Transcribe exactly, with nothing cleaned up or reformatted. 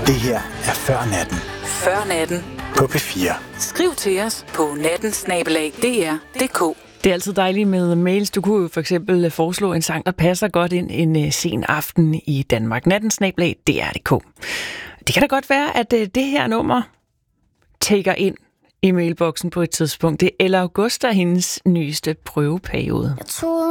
Det her er Før Natten Før natten. på P fire. Skriv til os på natten snabel-a d r punktum d k. Det er altid dejligt med mails. Du kunne jo for eksempel foreslå en sang, der passer godt ind en uh, sen aften i Danmark. natten snabel-a d r punktum d k. Det kan da godt være, at uh, det her nummer tækker ind i mailboksen på et tidspunkt. Det er Ella Augusta, hendes nyeste prøveperiode. Jeg troede